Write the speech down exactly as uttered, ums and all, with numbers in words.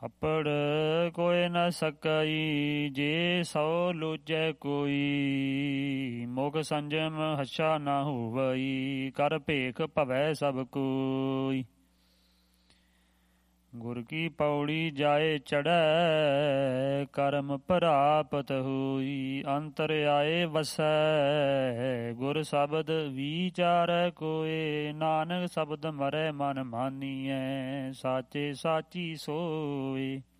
ਹੱਪੜ ਕੋਇ ਨ ਸਕਈ, ਜੇ ਸੋ ਲੂਜੈ ਕੋਈ। ਮੁਖ ਸੰਜਮ ਹੱਛਾ ਨਾ ਹੋਵਈ, ਕਰ ਭੇਖ ਭਵੈ ਸਭ ਕੋਈ। ਗੁਰ ਕੀ ਪੌੜੀ ਜਾਏ ਚੜ੍ਹੈ, ਕਰਮ ਪ੍ਰਾਪਤ ਹੋਈ। ਅੰਤਰ ਆਏ ਵਸੈ, ਗੁਰ ਸ਼ਬਦ ਵਿਚਾਰੈ ਕੋਇ। ਨਾਨਕ ਸ਼ਬਦ ਮਰੈ ਮਨ ਮਾਨੀਐ, ਸਾਚੇ ਸਾਚੀ ਸੋਏ।